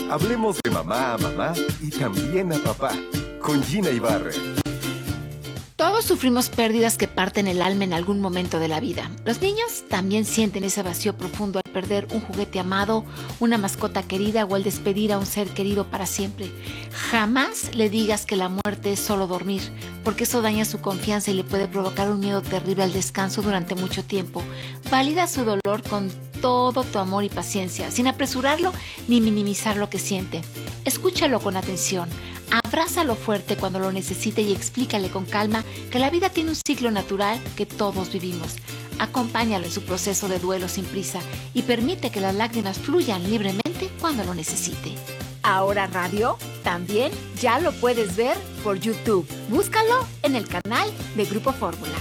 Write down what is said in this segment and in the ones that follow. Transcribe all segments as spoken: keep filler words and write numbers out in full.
Hablemos de mamá a mamá y también a papá, con Gina Ibarra. Todos sufrimos pérdidas que parten el alma en algún momento de la vida. Los niños también sienten ese vacío profundo al perder un juguete amado, una mascota querida o al despedir a un ser querido para siempre. Jamás le digas que la muerte es solo dormir, porque eso daña su confianza y le puede provocar un miedo terrible al descanso durante mucho tiempo. Valida su dolor con todo tu amor y paciencia, sin apresurarlo ni minimizar lo que siente. Escúchalo con atención. Abrázalo fuerte cuando lo necesite y explícale con calma que la vida tiene un ciclo natural que todos vivimos. Acompáñalo en su proceso de duelo sin prisa y permite que las lágrimas fluyan libremente cuando lo necesite. Ahora Radio también ya lo puedes ver por YouTube. Búscalo en el canal de Grupo Fórmula.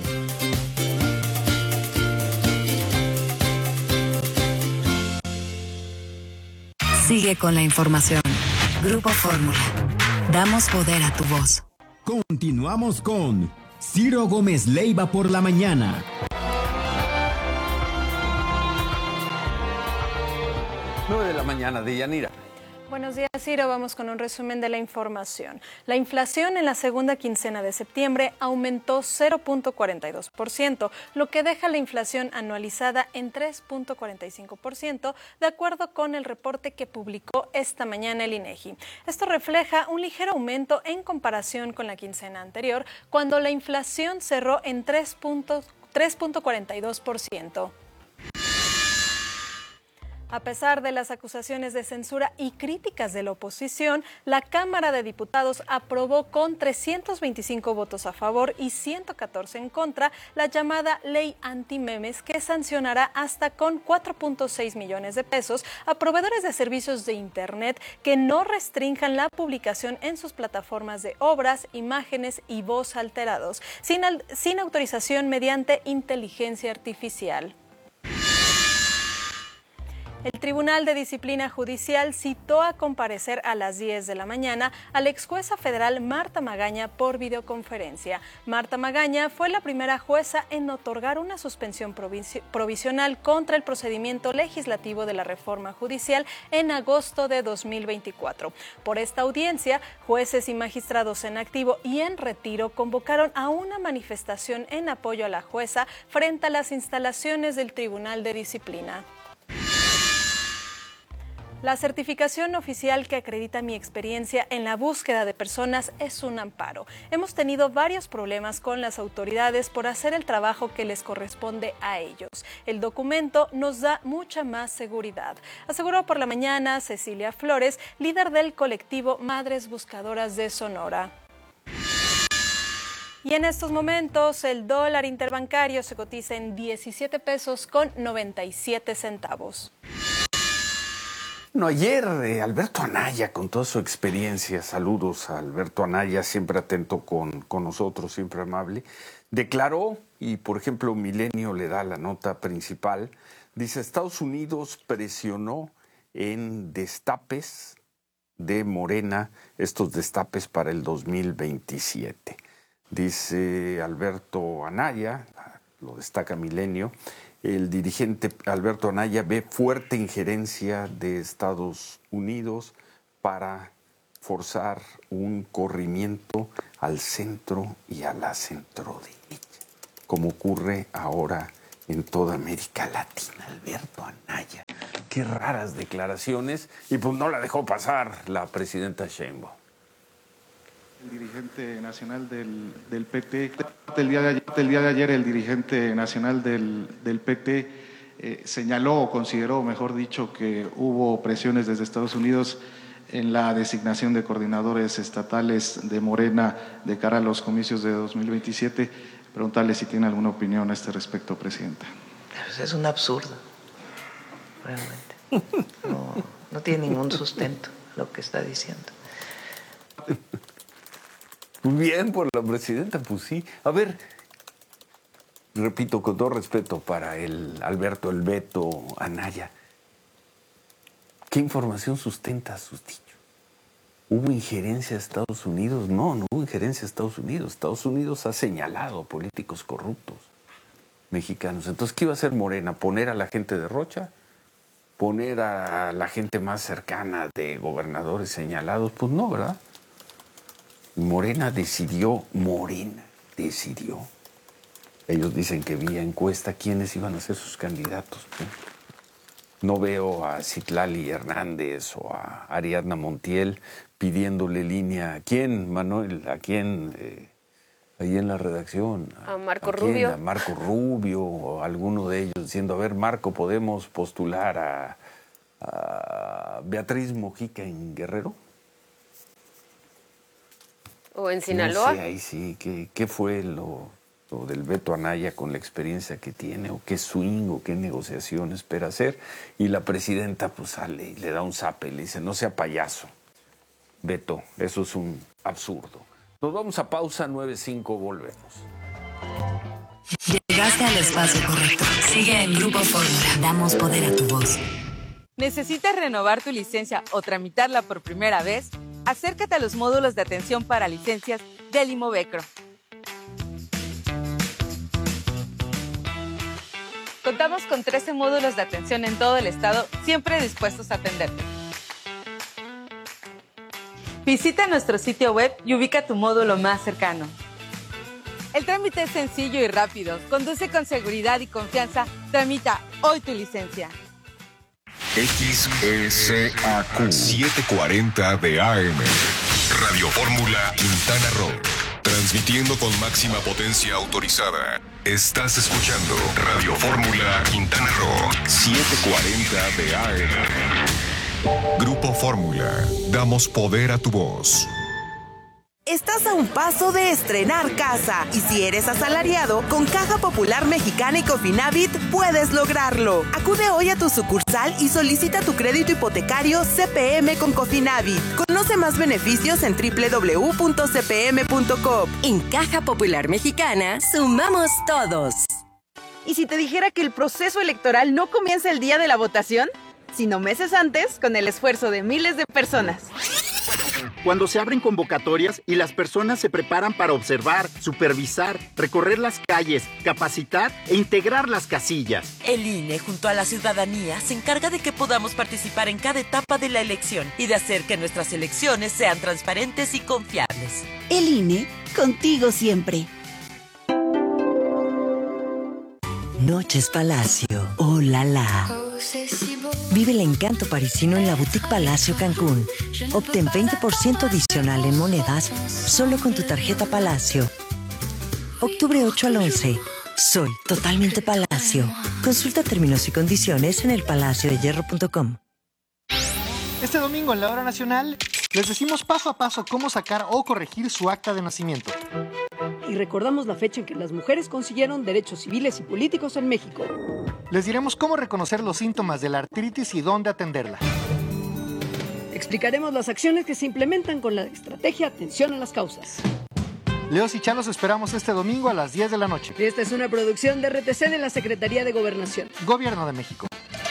Sigue con la información. Grupo Fórmula. Damos poder a tu voz. Continuamos con Ciro Gómez Leiva por la mañana. nueve de la mañana de Yanira. Buenos días, Ciro. Vamos con un resumen de la información. La inflación en la segunda quincena de septiembre aumentó cero punto cuarenta y dos por ciento, lo que deja la inflación anualizada en tres punto cuarenta y cinco por ciento, de acuerdo con el reporte que publicó esta mañana el INEGI. Esto refleja un ligero aumento en comparación con la quincena anterior, cuando la inflación cerró en tres punto cuarenta y dos por ciento. A pesar de las acusaciones de censura y críticas de la oposición, la Cámara de Diputados aprobó con trescientos veinticinco votos a favor y ciento catorce en contra la llamada Ley Antimemes, que sancionará hasta con cuatro punto seis millones de pesos a proveedores de servicios de Internet que no restrinjan la publicación en sus plataformas de obras, imágenes y voz alterados, sin, al- sin autorización mediante inteligencia artificial. El Tribunal de Disciplina Judicial citó a comparecer a las diez de la mañana a la exjueza federal Marta Magaña por videoconferencia. Marta Magaña fue la primera jueza en otorgar una suspensión provis- provisional contra el procedimiento legislativo de la reforma judicial en agosto de dos mil veinticuatro. Por esta audiencia, jueces y magistrados en activo y en retiro convocaron a una manifestación en apoyo a la jueza frente a las instalaciones del Tribunal de Disciplina. La certificación oficial que acredita mi experiencia en la búsqueda de personas es un amparo. Hemos tenido varios problemas con las autoridades por hacer el trabajo que les corresponde a ellos. El documento nos da mucha más seguridad, aseguró por la mañana Cecilia Flores, líder del colectivo Madres Buscadoras de Sonora. Y en estos momentos el dólar interbancario se cotiza en diecisiete pesos con noventa y siete centavos. No, ayer eh, Alberto Anaya, con toda su experiencia, saludos a Alberto Anaya, siempre atento con, con nosotros, siempre amable, declaró, y por ejemplo Milenio le da la nota principal, dice: Estados Unidos presionó en destapes de Morena, estos destapes para el dos mil veintisiete. Dice Alberto Anaya, lo destaca Milenio, el dirigente Alberto Anaya ve fuerte injerencia de Estados Unidos para forzar un corrimiento al centro y a la centroderecha, como ocurre ahora en toda América Latina. Alberto Anaya, qué raras declaraciones, y pues no la dejó pasar la presidenta Sheinbaum. El dirigente nacional del, del P T, el día de ayer, el día de ayer el dirigente nacional del, del P T eh, señaló o consideró, mejor dicho, que hubo presiones desde Estados Unidos en la designación de coordinadores estatales de Morena de cara a los comicios de dos mil veintisiete. Preguntarle si tiene alguna opinión a este respecto, Presidenta. Pues es un absurdo, realmente. No, no tiene ningún sustento lo que está diciendo. Bien por la presidenta, pues sí. A ver, repito, con todo respeto para el Alberto, el Beto Anaya, ¿qué información sustenta sus dichos? ¿Hubo injerencia de Estados Unidos? No, no hubo injerencia de Estados Unidos. Estados Unidos ha señalado a políticos corruptos mexicanos. Entonces, ¿qué iba a hacer Morena? ¿Poner a la gente de Rocha? poner a la gente más cercana de gobernadores señalados, pues no, ¿verdad? Morena decidió, Morena decidió. Ellos dicen que vía encuesta quiénes iban a ser sus candidatos. No veo a Citlali Hernández o a Ariadna Montiel pidiéndole línea. ¿A quién, Manuel? ¿A quién? Eh, ahí en la redacción. A Marco ¿A quién? Rubio. A Marco Rubio o alguno de ellos diciendo, a ver, Marco, ¿podemos postular a, a Beatriz Mojica en Guerrero? ¿O en Sinaloa? No sé, ahí sí. ¿Qué, qué fue lo, lo del Beto Anaya con la experiencia que tiene? ¿O qué swing o qué negociación espera hacer? Y la presidenta pues sale y le da un zape y le dice, no sea payaso, Beto, eso es un absurdo. Nos vamos a pausa, nueve cinco, volvemos. Llegaste al espacio correcto. Sigue en Grupo Fórmula. Damos poder a tu voz. ¿Necesitas renovar tu licencia o tramitarla por primera vez? Acércate a los módulos de atención para licencias del Imovecro. Contamos con trece módulos de atención en todo el estado, siempre dispuestos a atenderte. Visita nuestro sitio web y ubica tu módulo más cercano. El trámite es sencillo y rápido. Conduce con seguridad y confianza. Tramita hoy tu licencia. X S A Q setecientos cuarenta de A M Radio Fórmula Quintana Roo. Transmitiendo con máxima potencia autorizada. Estás escuchando Radio Fórmula Quintana Roo setecientos cuarenta de A M. Grupo Fórmula. Damos poder a tu voz. Estás a un paso de estrenar casa y si eres asalariado, con Caja Popular Mexicana y Cofinavit puedes lograrlo. Acude hoy a tu sucursal y solicita tu crédito hipotecario C P M con Cofinavit. Conoce más beneficios en doble u doble u doble u punto c p m punto com. En Caja Popular Mexicana, sumamos todos. ¿Y si te dijera que el proceso electoral no comienza el día de la votación, sino meses antes, con el esfuerzo de miles de personas? Cuando se abren convocatorias y las personas se preparan para observar, supervisar, recorrer las calles, capacitar e integrar las casillas. El I N E, junto a la ciudadanía, se encarga de que podamos participar en cada etapa de la elección y de hacer que nuestras elecciones sean transparentes y confiables. El I N E, contigo siempre. Noches Palacio, oh la la. Vive el encanto parisino en la Boutique Palacio Cancún. Obtén veinte por ciento adicional en monedas solo con tu tarjeta Palacio. Octubre ocho al once. Soy totalmente Palacio. Consulta términos y condiciones en el palacio de hierro punto com. Este domingo en la Hora Nacional les decimos paso a paso cómo sacar o corregir su acta de nacimiento. Y recordamos la fecha en que las mujeres consiguieron derechos civiles y políticos en México. Les diremos cómo reconocer los síntomas de la artritis y dónde atenderla. Explicaremos las acciones que se implementan con la estrategia Atención a las Causas. Leos y Chalos esperamos este domingo a las diez de la noche. Esta es una producción de R T C de la Secretaría de Gobernación. Gobierno de México.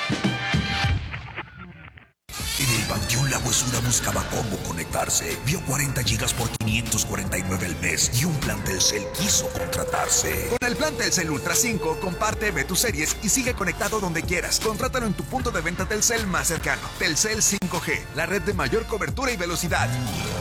En el Panteón La Huesura buscaba cómo conectarse. Vio cuarenta gigas por quinientos cuarenta y nueve al mes y un plan Telcel quiso contratarse. Con el plan Telcel Ultra cinco, comparte, ve tus series y sigue conectado donde quieras. Contrátalo en tu punto de venta Telcel más cercano. Telcel cinco G, la red de mayor cobertura y velocidad.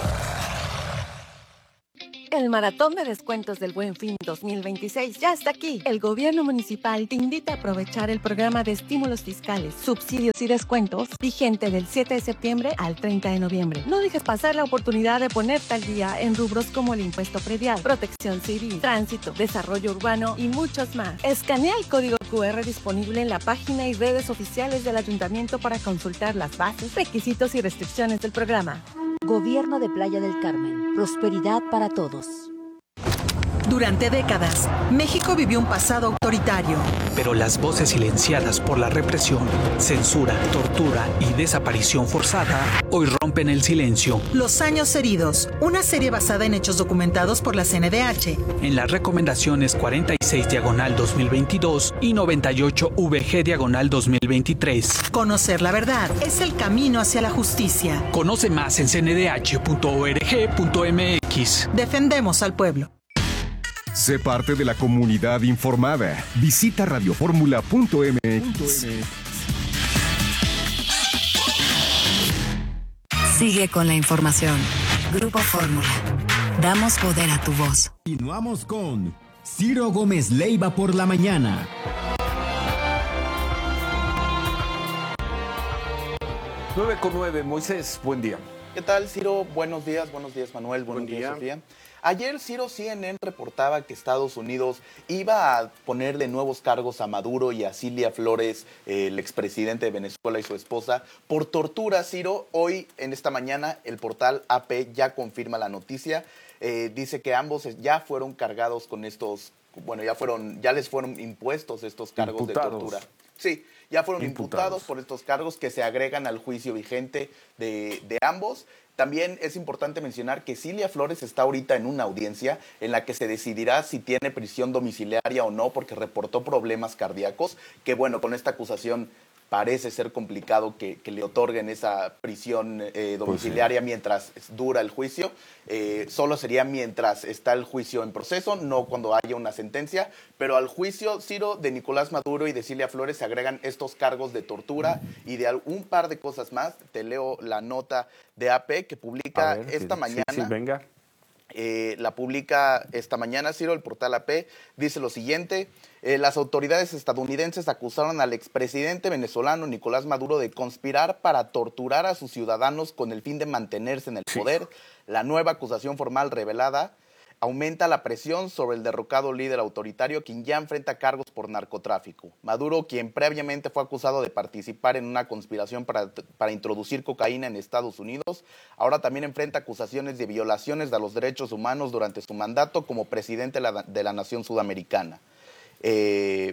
El maratón de descuentos del Buen Fin dos mil veintiséis ya está aquí. El gobierno municipal te invita a aprovechar el programa de estímulos fiscales, subsidios y descuentos vigente del siete de septiembre al treinta de noviembre. No dejes pasar la oportunidad de ponerte al día en rubros como el impuesto predial, protección civil, tránsito, desarrollo urbano y muchos más. Escanea el código Q R disponible en la página y redes oficiales del ayuntamiento para consultar las bases, requisitos y restricciones del programa. Gobierno de Playa del Carmen. Prosperidad para todos. Durante décadas, México vivió un pasado autoritario. Pero las voces silenciadas por la represión, censura, tortura y desaparición forzada hoy rompen el silencio. Los años heridos, una serie basada en hechos documentados por la C N D H. En las recomendaciones cuarenta y seis diagonal dos mil veintidós y noventa y ocho V G diagonal dos mil veintitrés. Conocer la verdad es el camino hacia la justicia. Conoce más en c n d h punto org punto m x. Defendemos al pueblo. Sé parte de la comunidad informada. Visita radioformula punto m x. Sigue con la información. Grupo Fórmula. Damos poder a tu voz. Continuamos con Ciro Gómez Leiva por la mañana. nueve con nueve, Moisés, buen día. ¿Qué tal, Ciro? Buenos días, buenos días, Manuel, buenos Buen días, día. Sofía. Ayer, Ciro, C N N reportaba que Estados Unidos iba a ponerle nuevos cargos a Maduro y a Cilia Flores, eh, el expresidente de Venezuela y su esposa, por tortura, Ciro. Hoy, en esta mañana, el portal A P ya confirma la noticia. Eh, dice que ambos ya fueron cargados con estos, bueno, ya fueron, ya les fueron impuestos estos cargos Imputados. de tortura. Sí, ya fueron Imputados. imputados por estos cargos que se agregan al juicio vigente de, de ambos. También es importante mencionar que Cilia Flores está ahorita en una audiencia en la que se decidirá si tiene prisión domiciliaria o no, porque reportó problemas cardíacos, que bueno, con esta acusación parece ser complicado que, que le otorguen esa prisión eh, domiciliaria mientras dura el juicio. Eh, solo sería mientras está el juicio en proceso, no cuando haya una sentencia. Pero al juicio, Ciro, de Nicolás Maduro y de Cilia Flores se agregan estos cargos de tortura y de un par de cosas más. Te leo la nota de A P que publica A ver, esta sí, mañana. Sí, sí, venga. Eh, la publica esta mañana, Ciro, el portal A P, dice lo siguiente: eh, las autoridades estadounidenses acusaron al expresidente venezolano Nicolás Maduro de conspirar para torturar a sus ciudadanos con el fin de mantenerse en el poder. La nueva acusación formal revelada aumenta la presión sobre el derrocado líder autoritario, quien ya enfrenta cargos por narcotráfico. Maduro, quien previamente fue acusado de participar en una conspiración para, para introducir cocaína en Estados Unidos, ahora también enfrenta acusaciones de violaciones de los derechos humanos durante su mandato como presidente de la, de la nación sudamericana. Eh,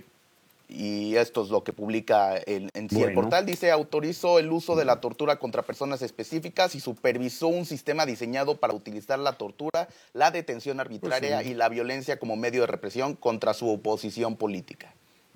y esto es lo que publica en, en sí Bueno. el portal. Dice, autorizó el uso de la tortura contra personas específicas y supervisó un sistema diseñado para utilizar la tortura, la detención arbitraria Pues sí. y la violencia como medio de represión contra su oposición política.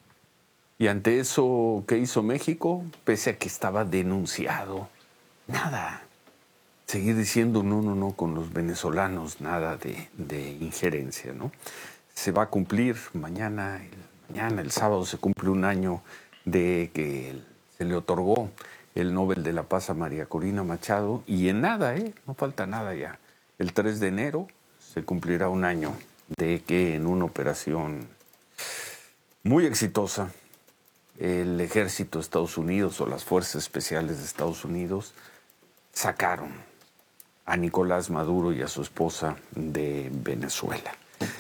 Y ante eso, ¿qué hizo México? Pese a que estaba denunciado, nada. Seguir diciendo no, no, no con los venezolanos, nada de, de injerencia, ¿no? Se va a cumplir mañana, el, mañana, el sábado, se cumple un año de que el- se le otorgó el Nobel de la Paz a María Corina Machado, y en nada, ¿eh? No falta nada ya. El tres de enero se cumplirá un año de que en una operación muy exitosa, el ejército de Estados Unidos o las fuerzas especiales de Estados Unidos sacaron a Nicolás Maduro y a su esposa de Venezuela.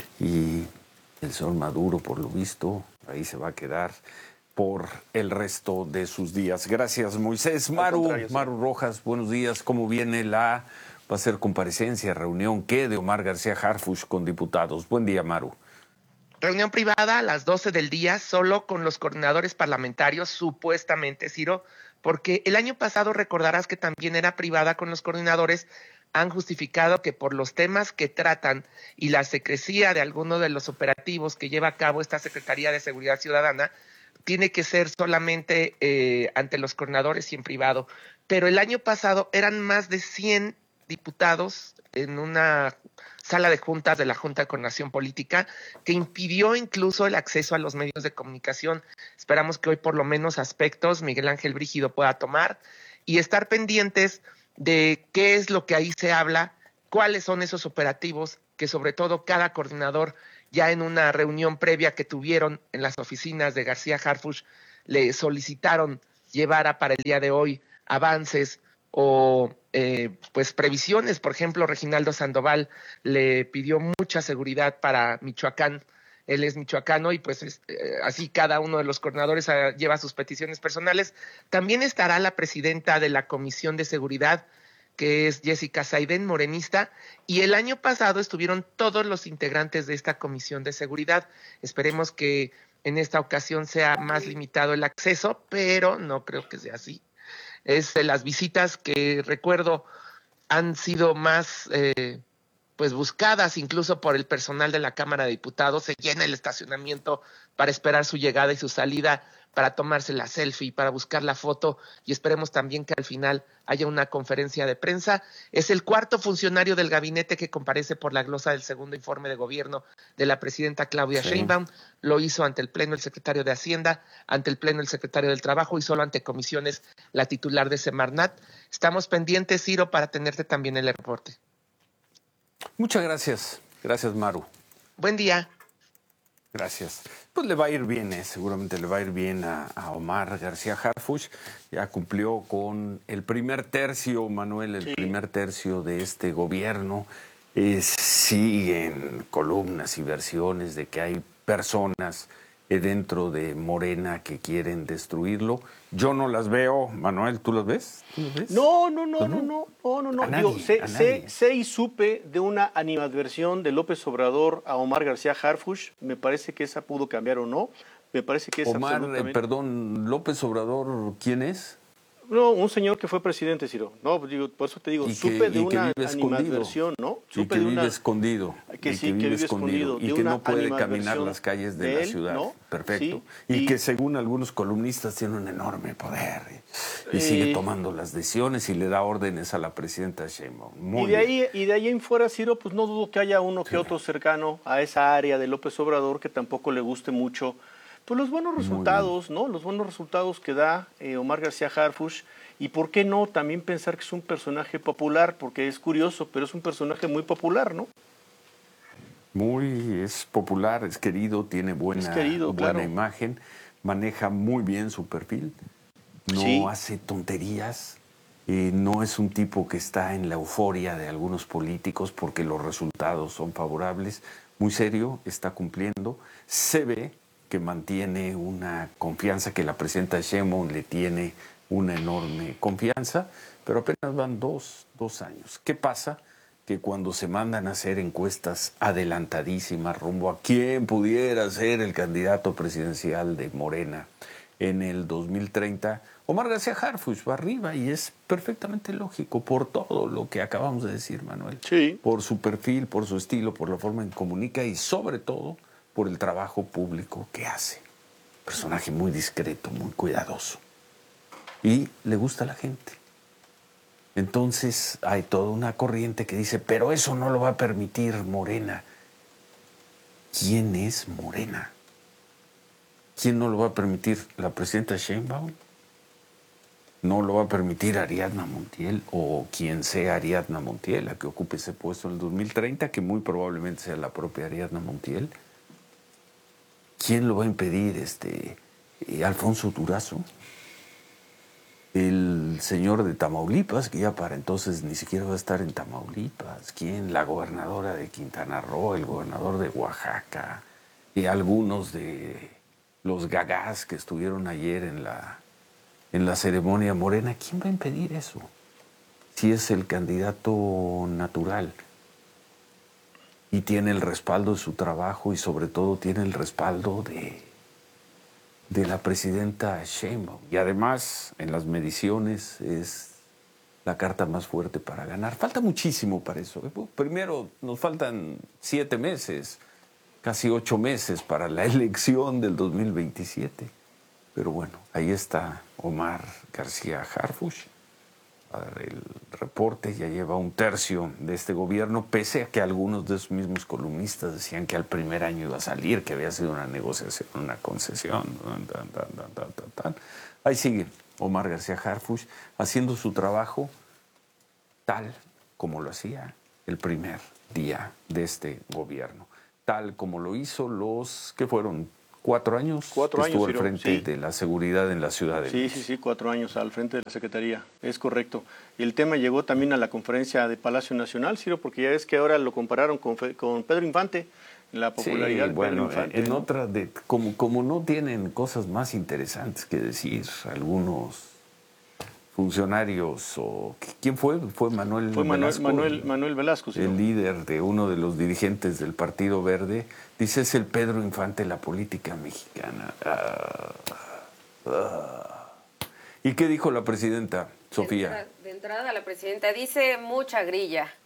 Y el señor Maduro, por lo visto, ahí se va a quedar por el resto de sus días. Gracias, Moisés. Maru, contrario, sí. Maru Rojas, buenos días. ¿Cómo viene la, va a ser comparecencia, reunión, qué de Omar García Harfuch con diputados? Buen día, Maru. Reunión privada a las doce del día, solo con los coordinadores parlamentarios, supuestamente, Ciro, porque el año pasado recordarás que también era privada con los coordinadores. Han justificado que por los temas que tratan y la secrecía de algunos de los operativos que lleva a cabo esta Secretaría de Seguridad Ciudadana, tiene que ser solamente eh, ante los coordinadores y en privado. Pero el año pasado eran más de cien diputados en una sala de juntas de la Junta de Coordinación Política, que impidió incluso el acceso a los medios de comunicación. Esperamos que hoy por lo menos aspectos Miguel Ángel Brígido pueda tomar y estar pendientes de qué es lo que ahí se habla, cuáles son esos operativos que sobre todo cada coordinador ya en una reunión previa que tuvieron en las oficinas de García Harfuch le solicitaron llevara para el día de hoy avances o eh, pues previsiones. Por ejemplo, Reginaldo Sandoval le pidió mucha seguridad para Michoacán. Él es michoacano y pues es, eh, así cada uno de los coordinadores eh, lleva sus peticiones personales. También estará la presidenta de la Comisión de Seguridad, que es Jessica Saidén, morenista, y el año pasado estuvieron todos los integrantes de esta Comisión de Seguridad. Esperemos que en esta ocasión sea más limitado el acceso, pero no creo que sea así. Es de las visitas que recuerdo han sido más... Eh, pues buscadas incluso por el personal de la Cámara de Diputados. Se llena el estacionamiento para esperar su llegada y su salida, para tomarse la selfie, para buscar la foto, y esperemos también que al final haya una conferencia de prensa. Es el cuarto funcionario del gabinete que comparece por la glosa del segundo informe de gobierno de la presidenta Claudia sí. Sheinbaum. Lo hizo ante el Pleno el secretario de Hacienda, ante el Pleno el secretario del Trabajo y solo ante comisiones la titular de Semarnat. Estamos pendientes, Ciro, para tenerte también el reporte. Muchas gracias. Gracias, Maru. Buen día. Gracias. Pues le va a ir bien, eh, seguramente le va a ir bien a, a Omar García Harfuch. Ya cumplió con el primer tercio, Manuel, el sí. primer tercio de este gobierno. Eh, siguen columnas y versiones de que hay personas eh, dentro de Morena que quieren destruirlo. Yo no las veo. Manuel, ¿tú las ves? ¿Tú las ves? No, no, no, no, no, no, no, no. Digo, nadie, sé, sé, sé y supe de una animadversión de López Obrador a Omar García Harfuch. Me parece que esa pudo cambiar o no. Me parece que es Omar, absolutamente... eh, perdón, López Obrador, ¿quién es? No, un señor que fue presidente, Ciro. No, digo, por eso te digo, y supe que, de una animadversión, ¿no? Supe y que de vive una... escondido. Que y sí, que vive, que vive escondido. escondido. Y que no puede caminar las calles de, de él, la ciudad. ¿no? Perfecto. Sí, y, y que según algunos columnistas tiene un enorme poder. Y, y eh, sigue tomando las decisiones y le da órdenes a la presidenta Sheinbaum. Muy y de bien. ahí y de ahí en fuera, Ciro, pues no dudo que haya uno que sí. otro cercano a esa área de López Obrador que tampoco le guste mucho pues los buenos resultados, ¿no? Los buenos resultados que da eh, Omar García Harfuch. Y por qué no también pensar que es un personaje popular, porque es curioso, pero es un personaje muy popular, ¿no? Muy, es popular, es querido, tiene buena, es querido, buena claro. imagen, maneja muy bien su perfil, no sí. hace tonterías, eh, no es un tipo que está en la euforia de algunos políticos porque los resultados son favorables, muy serio, está cumpliendo, se ve que mantiene una confianza que la presidenta Sheinbaum le tiene una enorme confianza, pero apenas van dos, dos años. ¿Qué pasa? Que cuando se mandan a hacer encuestas adelantadísimas rumbo a quién pudiera ser el candidato presidencial de Morena en el dos mil treinta, Omar García Harfuch va arriba y es perfectamente lógico por todo lo que acabamos de decir, Manuel. Sí. Por su perfil, por su estilo, por la forma en que comunica y sobre todo por el trabajo público que hace. Personaje muy discreto, muy cuidadoso. Y le gusta a la gente. Entonces hay toda una corriente que dice, pero eso no lo va a permitir Morena. ¿Quién es Morena? ¿Quién no lo va a permitir? ¿La presidenta Sheinbaum? ¿No lo va a permitir Ariadna Montiel o quien sea Ariadna Montiel, la que ocupe ese puesto en el dos mil treinta, que muy probablemente sea la propia Ariadna Montiel? ¿Quién lo va a impedir? Este, eh, Alfonso Durazo. El señor de Tamaulipas, que ya para entonces ni siquiera va a estar en Tamaulipas. ¿Quién? La gobernadora de Quintana Roo, el gobernador de Oaxaca, y algunos de los gagás que estuvieron ayer en la, en la ceremonia morena. ¿Quién va a impedir eso? Si es el candidato natural y tiene el respaldo de su trabajo y sobre todo tiene el respaldo de... de la presidenta Sheinbaum. Y además, en las mediciones, es la carta más fuerte para ganar. Falta muchísimo para eso. Primero, nos faltan siete meses, casi ocho meses para la elección del dos mil veintisiete. Pero bueno, ahí está Omar García Harfuch. A dar el reporte, ya lleva un tercio de este gobierno, pese a que algunos de sus mismos columnistas decían que al primer año iba a salir, que había sido una negociación, una concesión. Tan, tan, tan, tan, tan, tan. Ahí sigue Omar García Harfuch haciendo su trabajo tal como lo hacía el primer día de este gobierno, tal como lo hizo los que fueron cuatro años cuatro que estuvo años, al frente sí. de la seguridad en la ciudad de Sí, México. sí, sí, cuatro años al frente de la Secretaría, es correcto. Y el tema llegó también a la conferencia de Palacio Nacional, Ciro, porque ya ves que ahora lo compararon con, con Pedro Infante, la popularidad sí, de bueno, Pedro Infante. en ¿no? otra, de, como, como no tienen cosas más interesantes que decir algunos funcionarios, o ¿quién fue? Fue Manuel Fue Manuel Velasco, Manuel, Manuel Velasco, sí, el ¿no? líder de uno de los dirigentes del Partido Verde, dice es el Pedro Infante de la política mexicana. Ah, ah. ¿Y qué dijo la presidenta, Sofía? De entrada, de entrada la presidenta dice mucha grilla.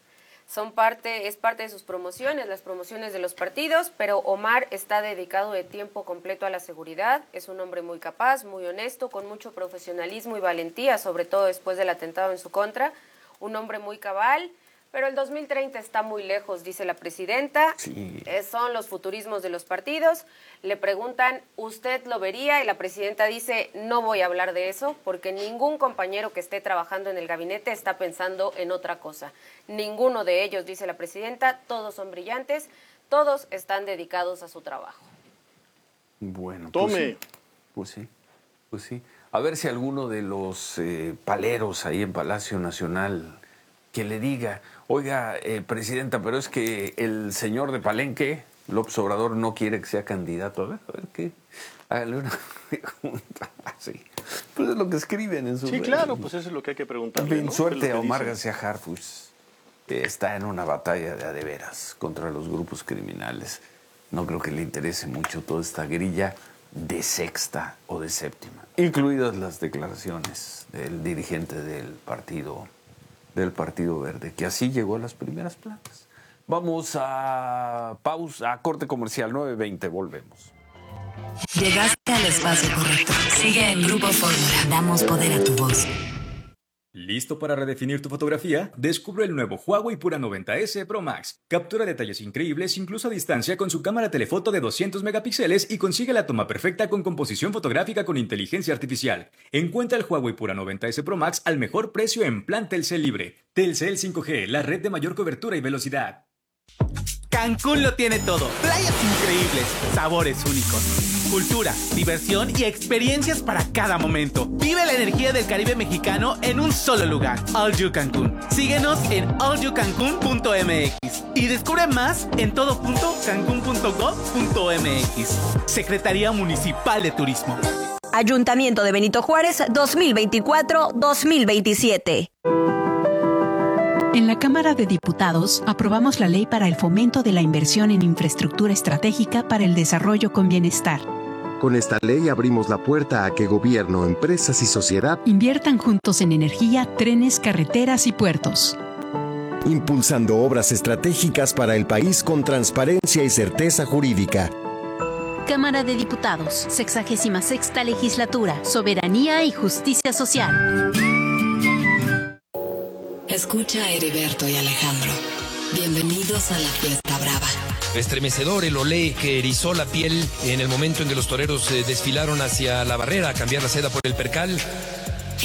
son parte, es parte de sus promociones, las promociones de los partidos, pero Omar está dedicado de tiempo completo a la seguridad, es un hombre muy capaz, muy honesto, con mucho profesionalismo y valentía, sobre todo después del atentado en su contra, un hombre muy cabal, pero el dos mil treinta está muy lejos, dice la presidenta. Sí. Eh, son los futurismos de los partidos. Le preguntan, ¿usted lo vería? Y la presidenta dice, no voy a hablar de eso, porque ningún compañero que esté trabajando en el gabinete está pensando en otra cosa. Ninguno de ellos, dice la presidenta, todos son brillantes, todos están dedicados a su trabajo. Bueno, Tome. Pues sí, pues sí, pues sí. A ver si alguno de los eh, paleros ahí en Palacio Nacional que le diga, oiga, eh, presidenta, pero es que el señor de Palenque, López Obrador, no quiere que sea candidato. A ver, a ver qué. Hágale una pregunta así. Pues es lo que escriben en su. Sí, claro, pues eso es lo que hay que preguntar. En fin, ¿no? suerte Es a lo que Omar dicen. García Harfuch. Que está en una batalla de a de veras contra los grupos criminales. No creo que le interese mucho toda esta grilla de sexta o de séptima, incluidas las declaraciones del dirigente del partido, del Partido Verde, que así llegó a las primeras planas. Vamos a pausa, a corte comercial, nueve veinte, volvemos. Llegaste al espacio correcto. Sigue en Grupo Fórmula. Damos poder a tu voz. ¿Listo para redefinir tu fotografía? Descubre el nuevo Huawei Pura noventa ese Pro Max. Captura detalles increíbles incluso a distancia con su cámara telefoto de doscientos megapíxeles y consigue la toma perfecta con composición fotográfica con inteligencia artificial. Encuentra el Huawei Pura noventa ese Pro Max al mejor precio en plan Telcel Libre. Telcel cinco G, la red de mayor cobertura y velocidad. Cancún lo tiene todo. Playas increíbles, sabores únicos, cultura, diversión y experiencias para cada momento. Vive la energía del Caribe mexicano en un solo lugar. All You Cancún. Síguenos en all you cancún punto m x y descubre más en todo punto cancún punto gov punto m x. Secretaría Municipal de Turismo. Ayuntamiento de Benito Juárez dos mil veinticuatro dos mil veintisiete. En la Cámara de Diputados aprobamos la ley para el fomento de la inversión en infraestructura estratégica para el desarrollo con bienestar. Con esta ley abrimos la puerta a que gobierno, empresas y sociedad inviertan juntos en energía, trenes, carreteras y puertos. impulsando obras estratégicas para el país con transparencia y certeza jurídica. Cámara de Diputados, sexagésima sexta legislatura, soberanía y justicia social. Escucha a Heriberto y Alejandro. Bienvenidos a la fiesta brava. Estremecedor el olé que erizó la piel en el momento en que los toreros eh, desfilaron hacia la barrera a cambiar la seda por el percal.